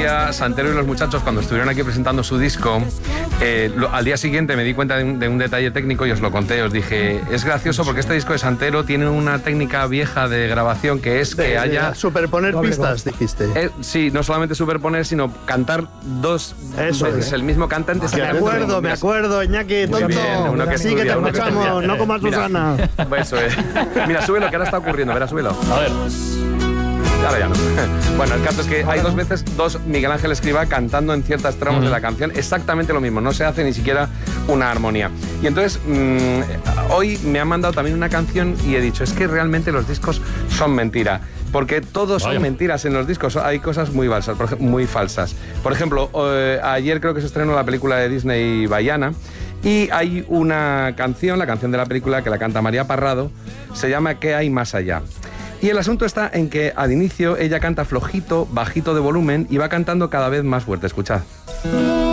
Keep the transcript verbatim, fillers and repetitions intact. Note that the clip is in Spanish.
día Santero y los muchachos, cuando estuvieron aquí presentando su disco, eh, lo, al día siguiente me di cuenta de un, de un detalle técnico y os lo conté. Os dije, es gracioso porque este disco de Santero tiene una técnica vieja de grabación que es que de, haya... De superponer Doble pistas, voz. dijiste. Eh, sí, no solamente superponer, sino cantar dos Eso veces es. el mismo cantante. Ah, me acuerdo, me acuerdo, Iñaki, tonto. Bien, uno que sí, que te escuchamos, no como a Susana. Mira, eso es. Mira, súbelo, que ahora está ocurriendo. Verá, súbelo. A ver. Ahora ya no. Bueno, el caso es que hay dos veces dos Miguel Ángel Escrivá cantando en ciertas tramos mm. de la canción exactamente lo mismo, no se hace ni siquiera una armonía. Y entonces, mmm, hoy me han mandado también una canción y he dicho, es que realmente los discos son mentira. Porque todos son Vaya. mentiras en los discos, hay cosas muy falsas. Por, muy falsas. por ejemplo, eh, ayer creo que se estrenó la película de Disney Baiana y hay una canción, la canción de la película que la canta María Parrado, se llama ¿Qué hay más allá? Y el asunto está en que al inicio ella canta flojito, bajito de volumen y va cantando cada vez más fuerte. Escuchad.